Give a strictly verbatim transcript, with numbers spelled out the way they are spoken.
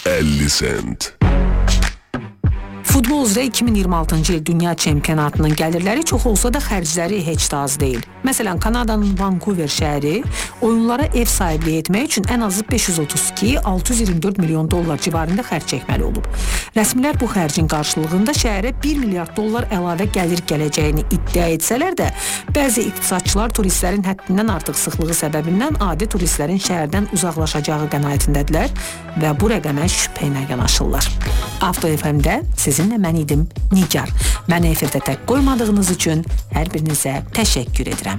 əlli sent. Futbol üzrə iki min iyirmi altıncı il dünya çempionatının gəlirləri çox olsa da xərcləri heç də az deyil. Məsələn, Kanadanın Vancouver şəhəri oyunlara ev sahibliyi etmək üçün ən azı beş yüz otuz iki altı yüz iyirmi dörd milyon dollar civarında xərc çəkməli olub. Rəsmilər bu xərcin qarşılığında şəhərə bir milyard dollar əlavə gəlir gələcəyini iddia etsələr də, bəzi iqtisadçılar turistlərin həddindən artıq sıxlığı səbəbindən adi turistlərin şəhərdən uzaqlaşacağı qənaətindədirlər və bu rəqəmə şübhə ilə yanaşırlar. Avto F M-də sizinlə mən idim Nigar. Məni efirdə tək qoymadığınız üçün hər birinizə təşəkkür edirəm.